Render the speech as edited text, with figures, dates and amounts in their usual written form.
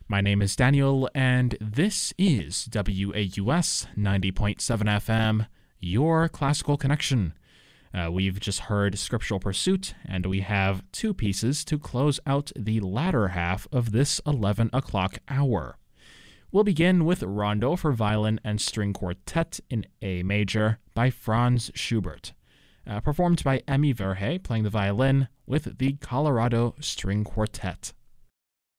My name is Daniel, and this is WAUS 90.7 FM, your classical connection. We've just heard Scriptural Pursuit, and we have two pieces to close out the latter half of this 11 o'clock hour. We'll begin with Rondo for Violin and String Quartet in A major by Franz Schubert, performed by Emmy Verhey playing the violin with the Colorado String Quartet.